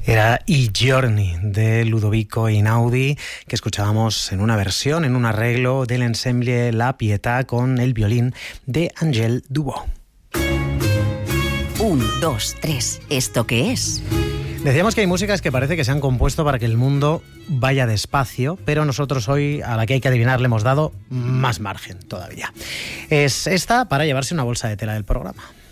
Era I Giorni de Ludovico Einaudi, que escuchábamos en una versión, en un arreglo del ensemble La Pietà con el violín de Angèle Dubó. 1, 2, 3. ¿Esto qué es? Decíamos que hay músicas que parece que se han compuesto para que el mundo vaya despacio, pero nosotros hoy, a la que hay que adivinar, le hemos dado más margen todavía. Es esta para llevarse una bolsa de tela del programa.